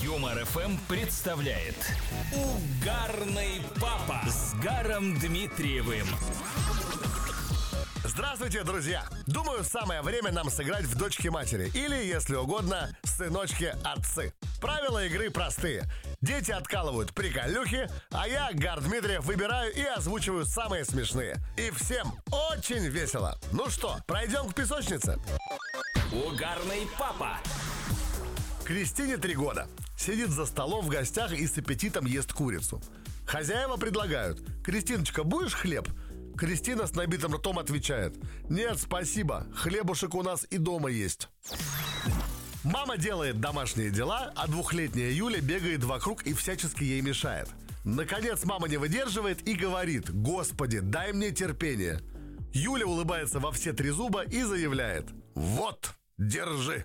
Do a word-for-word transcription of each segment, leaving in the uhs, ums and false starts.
Юмор эф эм представляет Угарный папа с Гаром Дмитриевым. Здравствуйте, друзья! Думаю, самое время нам сыграть в дочки-матери. Или, если угодно, сыночки-отцы. Правила игры простые. Дети откалывают приколюхи, а я, Гар Дмитриев, выбираю и озвучиваю самые смешные. И всем очень весело. Ну что, пройдем к песочнице? Угарный папа. Кристине три года. Сидит за столом в гостях и с аппетитом ест курицу. Хозяева предлагают: «Кристиночка, будешь хлеб?» Кристина с набитым ртом отвечает: «Нет, спасибо, хлебушек у нас и дома есть». Мама делает домашние дела, а двухлетняя Юля бегает вокруг и всячески ей мешает. Наконец мама не выдерживает и говорит: «Господи, дай мне терпение». Юля улыбается во все три зуба и заявляет: «Вот, держи».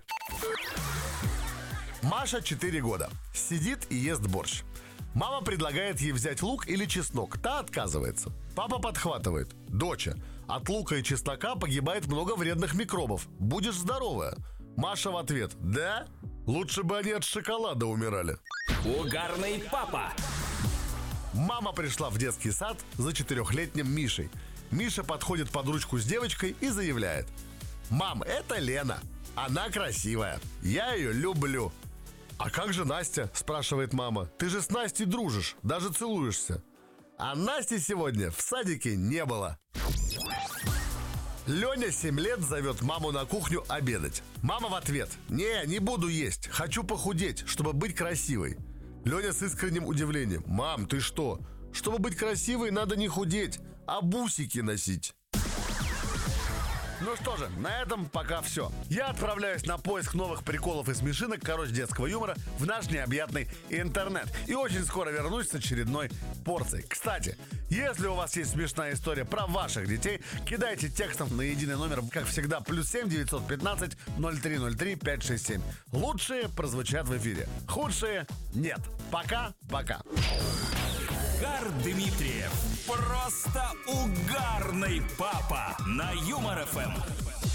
Маша четыре года. Сидит и ест борщ. Мама предлагает ей взять лук или чеснок. Та отказывается. Папа подхватывает: «Доча, от лука и чеснока погибает много вредных микробов. Будешь здоровая». Маша в ответ: «Да? Лучше бы они от шоколада умирали». Угарный папа. Мама пришла в детский сад за четырехлетним Мишей. Миша подходит под ручку с девочкой и заявляет: «Мам, это Лена. Она красивая. Я ее люблю». «А как же Настя?» – спрашивает мама. «Ты же с Настей дружишь, даже целуешься». А Насти сегодня в садике не было. Леня, семь лет, зовет маму на кухню обедать. Мама в ответ: «Не, не буду есть, хочу похудеть, чтобы быть красивой». Леня с искренним удивлением: «Мам, ты что? Чтобы быть красивой, надо не худеть, а бусики носить». Ну что же, на этом пока все. Я отправляюсь на поиск новых приколов и смешинок, короче, детского юмора в наш необъятный интернет. И очень скоро вернусь с очередной порцией. Кстати, если у вас есть смешная история про ваших детей, кидайте текстом на единый номер, как всегда, плюс семь девятьсот пятнадцать ноль три ноль три пять шесть семь. Лучшие прозвучат в эфире, худшие нет. Пока-пока. Гар Дмитриев. Просто угарный папа на Юмор эф эм.